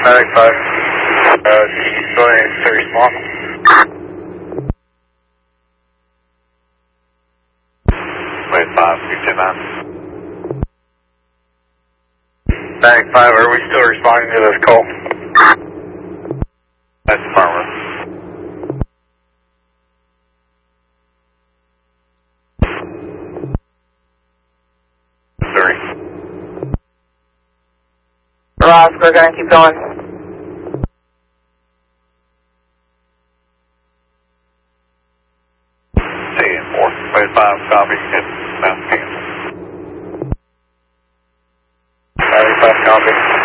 Static 5. Go ahead, very small. Wait, 5, 229. Static 5, are we still responding to this call? That's affirmative. Ross, we're going to keep going. C4, wait 5, copy, hit Mount Kansas. 5, copy.